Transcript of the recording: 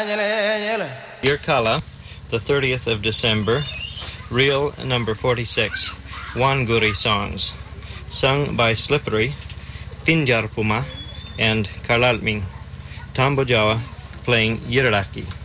Yirkala, the 30th of December, reel number 46, Wanguri songs, sung by Slippery, Pinjarpuma, and Karlalming. Tambo Jawa playing Yirraki.